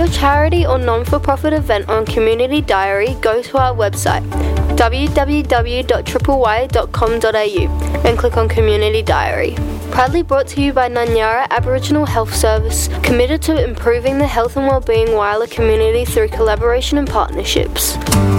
your charity or non-for-profit event on Community Diary, go to our website www.tripley.com.au and click on Community Diary. Proudly brought to you by Nanyara Aboriginal Health Service, committed to improving the health and wellbeing Whyalla community through collaboration and partnerships.